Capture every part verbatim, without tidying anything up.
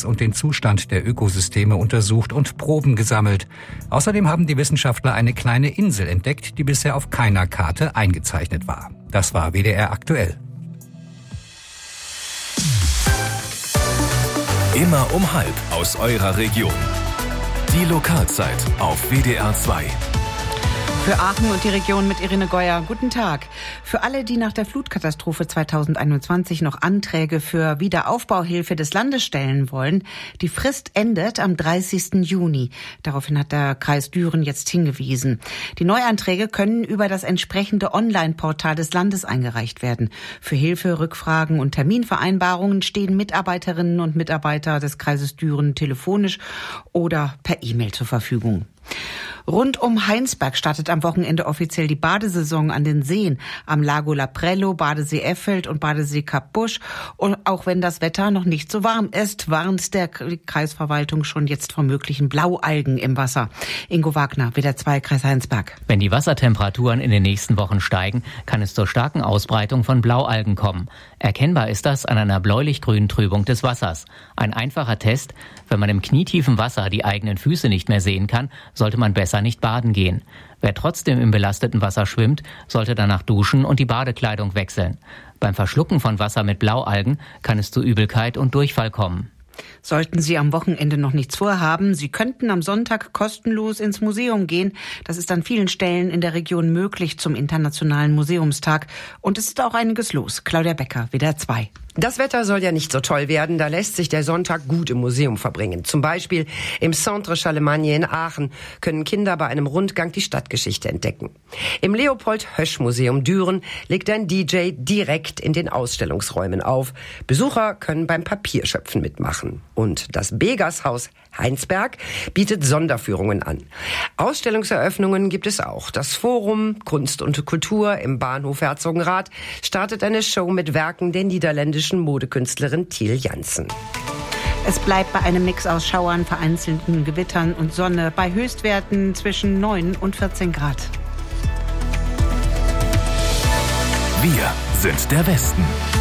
Meeres und den Zustand der Ökosysteme untersucht und Proben gesammelt. Außerdem haben die Wissenschaftler eine kleine Insel entdeckt, die bisher auf keiner Karte eingezeichnet war. Das war W D R aktuell. Immer um halb aus eurer Region. Die Lokalzeit auf W D R zwei. Für Aachen und die Region mit Irene Geuer. Guten Tag. Für alle, die nach der Flutkatastrophe zweitausendeinundzwanzig noch Anträge für Wiederaufbauhilfe des Landes stellen wollen, die Frist endet am dreißigsten Juni. Daraufhin hat der Kreis Düren jetzt hingewiesen. Die Neuanträge können über das entsprechende Online-Portal des Landes eingereicht werden. Für Hilfe, Rückfragen und Terminvereinbarungen stehen Mitarbeiterinnen und Mitarbeiter des Kreises Düren telefonisch oder per E-Mail zur Verfügung. Rund um Heinsberg startet am Wochenende offiziell die Badesaison an den Seen. Am Lago Laprello, Badesee Effeld und Badesee Kapbusch. Und auch wenn das Wetter noch nicht so warm ist, warnt der Kreisverwaltung schon jetzt vor möglichen Blaualgen im Wasser. Ingo Wagner, W D R zwei, Kreis Heinsberg. Wenn die Wassertemperaturen in den nächsten Wochen steigen, kann es zur starken Ausbreitung von Blaualgen kommen. Erkennbar ist das an einer bläulich-grünen Trübung des Wassers. Ein einfacher Test: Wenn man im knietiefen Wasser die eigenen Füße nicht mehr sehen kann, sollte man besser nicht baden gehen. Wer trotzdem im belasteten Wasser schwimmt, sollte danach duschen und die Badekleidung wechseln. Beim Verschlucken von Wasser mit Blaualgen kann es zu Übelkeit und Durchfall kommen. Sollten Sie am Wochenende noch nichts vorhaben, Sie könnten am Sonntag kostenlos ins Museum gehen. Das ist an vielen Stellen in der Region möglich zum Internationalen Museumstag. Und es ist auch einiges los. Claudia Becker, W D R zwei. Das Wetter soll ja nicht so toll werden, da lässt sich der Sonntag gut im Museum verbringen. Zum Beispiel im Centre Charlemagne in Aachen können Kinder bei einem Rundgang die Stadtgeschichte entdecken. Im Leopold-Hösch-Museum Düren legt ein D J direkt in den Ausstellungsräumen auf. Besucher können beim Papierschöpfen mitmachen. Und das Begas-Haus Heinsberg bietet Sonderführungen an. Ausstellungseröffnungen gibt es auch. Das Forum Kunst und Kultur im Bahnhof Herzogenrath startet eine Show mit Werken der niederländischen Modekünstlerin Thiel Jansen. Es bleibt bei einem Mix aus Schauern, vereinzelten Gewittern und Sonne bei Höchstwerten zwischen neun und vierzehn Grad. Wir sind der Westen.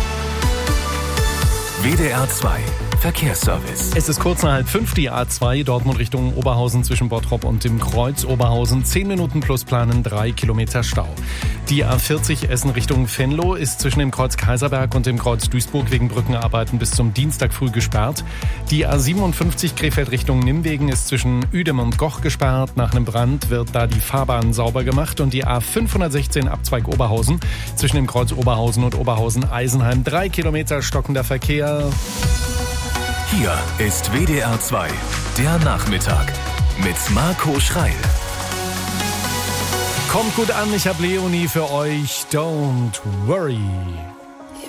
W D R zwei Verkehrsservice. Es ist kurz nach halb fünf, die A zwei, Dortmund Richtung Oberhausen zwischen Bottrop und dem Kreuz Oberhausen. Zehn Minuten plus planen, drei Kilometer Stau. Die A vierzig Essen Richtung Venlo ist zwischen dem Kreuz Kaiserberg und dem Kreuz Duisburg wegen Brückenarbeiten bis zum Dienstag früh gesperrt. Die A siebenundfünfzig Krefeld Richtung Nimwegen ist zwischen Uedem und Goch gesperrt. Nach einem Brand wird da die Fahrbahn sauber gemacht. Und die A fünfhundertsechzehn Abzweig Oberhausen zwischen dem Kreuz Oberhausen und Oberhausen-Eisenheim. Drei Kilometer stockender Verkehr. Hier ist W D R zwei, der Nachmittag mit Marco Schreil. Kommt gut an, ich habe Leonie für euch. Don't worry.